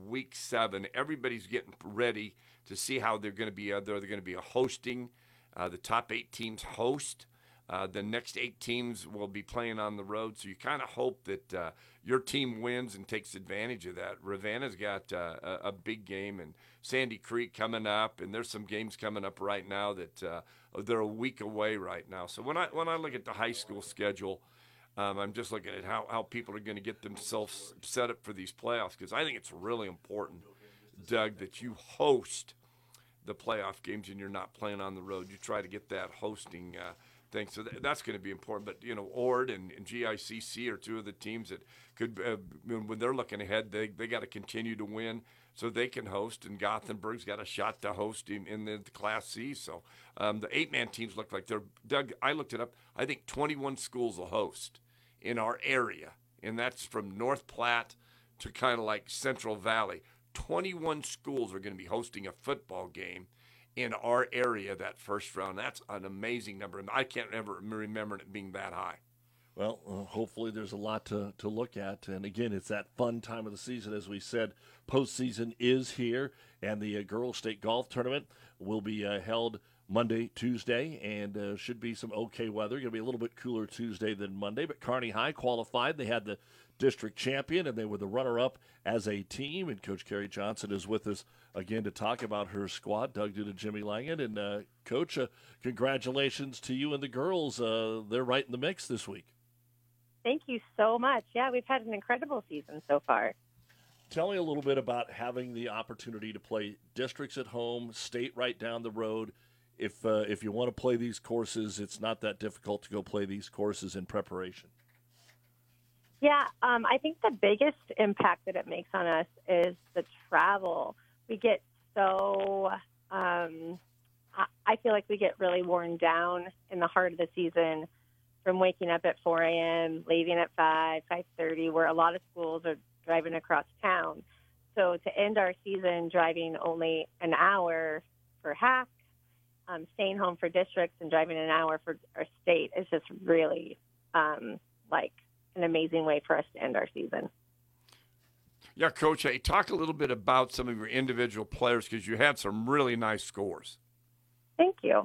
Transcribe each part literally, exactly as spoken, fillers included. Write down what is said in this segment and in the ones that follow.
week seven. Everybody's getting ready to see how they're going to be. Uh, they're going to be hosting. Uh, the top eight teams host. Uh, the next eight teams will be playing on the road, so you kind of hope that uh, your team wins and takes advantage of that. Ravenna's got uh, a, a big game, and Sandy Creek coming up, and there's some games coming up right now that uh, they're a week away right now. So when I when I look at the high school schedule, um, I'm just looking at how, how people are going to get themselves set up for these playoffs, because I think it's really important, Doug, that you host the playoff games and you're not playing on the road. You try to get that hosting uh, thing. So th- that's going to be important. But, you know, Ord and, and G I C C are two of the teams that could, uh, when they're looking ahead, they, they got to continue to win so they can host. And Gothenburg's got a shot to host in, in the, the Class C. So um, the eight-man teams look like they're, Doug, I looked it up. I think twenty-one schools will host in our area. And that's from North Platte to kind of like Central Valley. twenty-one schools are going to be hosting a football game in our area that first round. That's an amazing number. I can't ever remember it being that high. Well, uh, hopefully there's a lot to, to look at. And again, it's that fun time of the season. As we said, postseason is here, and the uh, Girls State Golf Tournament will be uh, held Monday, Tuesday, and uh, should be some okay weather. Going to be a little bit cooler Tuesday than Monday, but Kearney High qualified. They had the district champion, and they were the runner-up as a team. And Coach Carrie Johnson is with us again to talk about her squad. Doug Duda, Jimmy Langen, and uh, Coach, uh, congratulations to you and the girls. Uh, they're right in the mix this week. Thank you so much. Yeah, we've had an incredible season so far. Tell me a little bit about having the opportunity to play districts at home, state right down the road. If uh, if you want to play these courses, it's not that difficult to go play these courses in preparation. Yeah, um, I think the biggest impact that it makes on us is the travel. We get so, um, I, I feel like we get really worn down in the heart of the season from waking up at four a.m., leaving at five, five thirty, where a lot of schools are driving across town. So to end our season driving only an hour for half, um, staying home for districts and driving an hour for our state is just really um, like an amazing way for us to end our season. Yeah, Coach, hey, talk a little bit about some of your individual players, because you had some really nice scores. Thank you.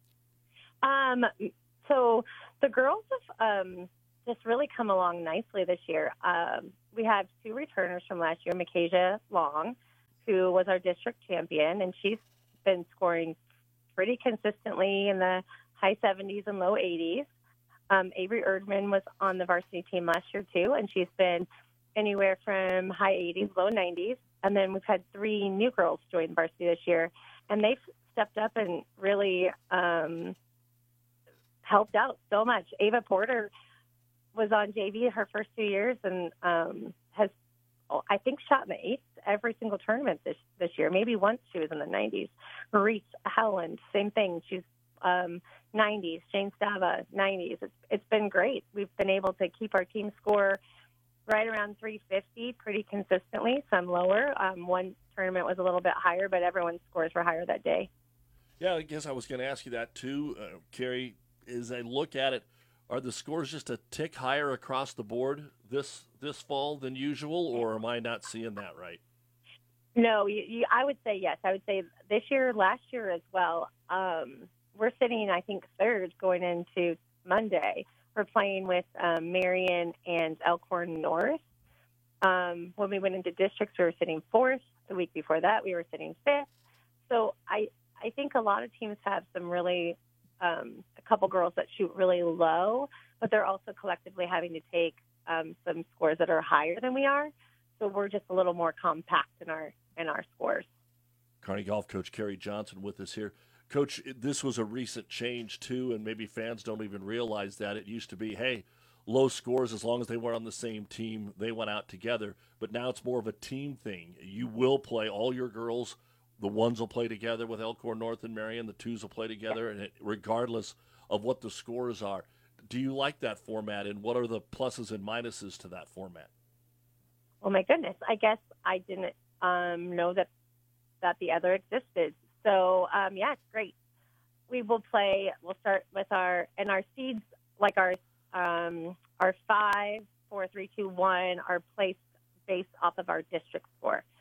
Um, so the girls have um, just really come along nicely this year. Um, we have two returners from last year, Micaiah Long, who was our district champion, and she's been scoring pretty consistently in the high seventies and low eighties. Um, Avery Erdman was on the varsity team last year, too, and she's been anywhere from high eighties, low nineties. And then we've had three new girls join varsity this year, and they've stepped up and really um, helped out so much. Ava Porter was on J V her first two years and um, has, I think, shot in the eighth every single tournament this this year. Maybe once she was in the nineties. Maurice Howland, same thing. She's um, nineties. Jane Stava, nineties. It's, it's been great. We've been able to keep our team score right around three fifty pretty consistently, some lower. Um, one tournament was a little bit higher, but everyone's scores were higher that day. Yeah, I guess I was going to ask you that too, uh, Carrie. As I look at it, are the scores just a tick higher across the board this this fall than usual, or am I not seeing that right? No, you, you, I would say yes. I would say this year, last year as well. Um, we're sitting, I think, third going into Monday. We're playing with um, Marion and Elkhorn North. Um, when we went into districts, we were sitting fourth. The week before that, we were sitting fifth. So I, I think a lot of teams have some really, um, a couple girls that shoot really low, but they're also collectively having to take um, some scores that are higher than we are. So we're just a little more compact in our in our scores. Kearney Golf Coach Carrie Johnson with us here. Coach, this was a recent change, too, and maybe fans don't even realize that. It used to be, hey, low scores, as long as they were on the same team, they went out together. But now it's more of a team thing. You will play, all your girls, the ones will play together with Elkhorn North and Marion, the twos will play together, and it, regardless of what the scores are. Do you like that format, and what are the pluses and minuses to that format? Oh, my goodness. I guess I didn't um, know that, that the other existed. So, um, yeah, it's great. We will play, we'll start with our, and our seeds, like our um, our five, four, three, two, one, are placed based off of our district score.